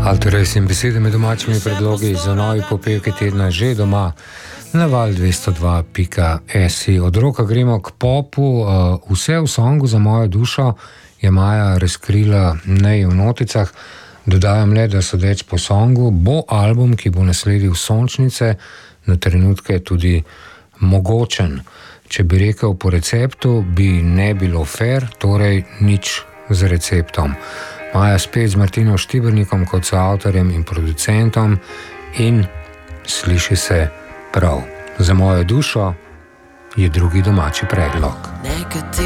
Alteres in besedami domačimi predlogi za novi popevke tedna že doma na val 202.si. Od roka gremo k popu. Vse v songu za mojo dušo je Maja razkrila ne v noticah. Dodajam le, da sodeč po songu bo album, ki bo nasledil Sončnice, na trenutke tudi mogočen. Če bi rekel po receptu, bi ne bilo fair, torej nič z receptom. Maja spet z Martinom Štibernikom kot soavtorjem in producentom in sliši se prav. Za mojo dušo je drugi domači predlog.